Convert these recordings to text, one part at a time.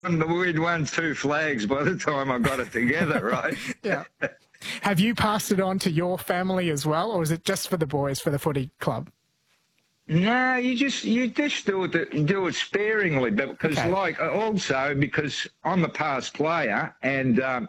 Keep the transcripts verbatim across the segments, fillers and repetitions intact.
we'd won two flags by the time I got it together, right? Yeah. Have you passed it on to your family as well, or is it just for the boys, for the footy club? No, you just you just do it do it sparingly, but because Okay. like also because I'm a past player, and um,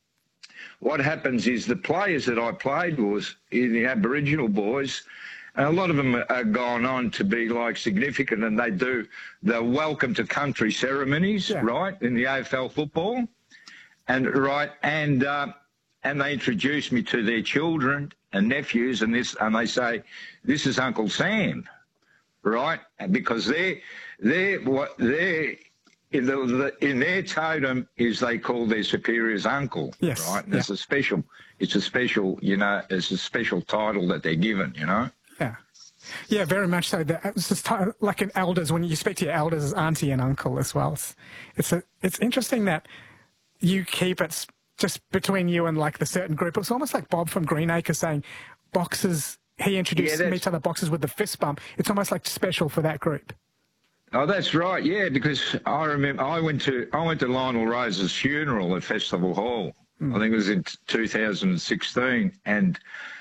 what happens is the players that I played was in the Aboriginal boys. And a lot of them are gone on to be like significant, and they do the welcome to country ceremonies, Yeah. right, in the A F L football, and right, and uh, and they introduce me to their children and nephews, and this, and they say, "This is Uncle Sam," right, because they're they're what they're in the, the in their totem is they call their superiors uncle, Yes. right? And Yeah. it's a special, it's a special, you know, it's a special title that they're given, you know. Yeah. Yeah, very much so. It's just like an elders, when you speak to your elders as auntie and uncle as well. It's, it's, a, it's interesting that you keep it just between you and like the certain group. It's almost like Bob from Greenacre saying boxers, he introduced Yeah, me to the boxers with the fist bump. It's almost like special for that group. Oh, that's right. Yeah, because I remember I went to I went to Lionel Rose's funeral at Festival Hall. Mm. I think it was in two thousand sixteen, and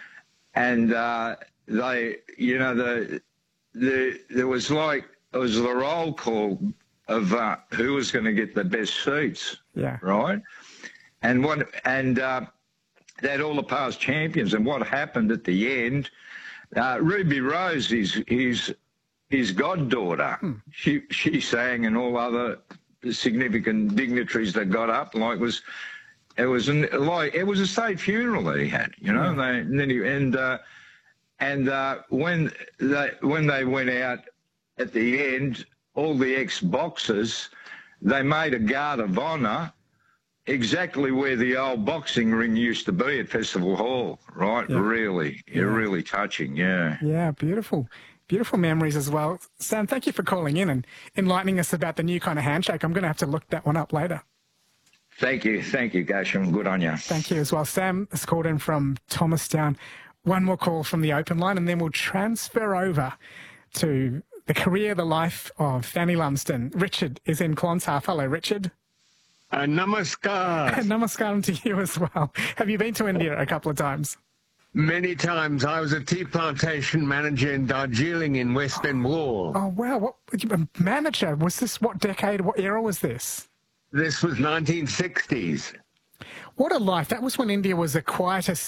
and uh, they, you know, the the there was like it was the roll call of uh, who was going to get the best seats. Yeah. Right. And what and uh, they had all the past champions, and what happened at the end? Uh, Ruby Rose is is. His goddaughter, hmm. she she sang, and all other significant dignitaries that got up. Like was, it was an, like it was a state funeral that he had, you know. Yeah. They, and then he, and uh, and uh, when they when they went out at the end, all the ex-boxers, they made a guard of honour exactly where the old boxing ring used to be at Festival Hall. Right, yeah. really, yeah. really touching, yeah. Yeah, beautiful. Beautiful memories as well. Sam, thank you for calling in and enlightening us about the new kind of handshake. I'm going to have to look that one up later. Thank you. Thank you, Gasham. Good on you. Thank you as well. Sam has called in from Thomastown. One more call from the open line, and then we'll transfer over to the career, the life of Fanny Lumsden. Richard is in Clonshalf. Hello, Richard. Uh, namaskar. Namaskaram to you as well. Have you been to India a couple of times? Many times. I was a tea plantation manager in Darjeeling in West Bengal. Oh, wow. What, manager? Was this, what decade, what era was this? This was nineteen sixties. What a life. That was when India was a quite a